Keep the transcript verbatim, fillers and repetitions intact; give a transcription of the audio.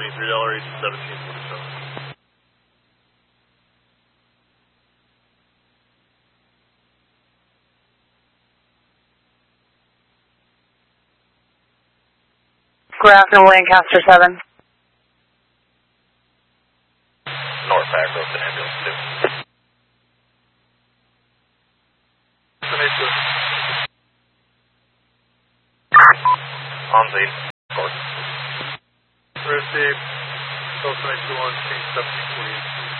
me three dollars each, seventeen forty-seven. Grafton, Lancaster seven. North Pack, Road to ambulance two. On scene. Of course. Received. Delta two one, change seventeen forty-eight.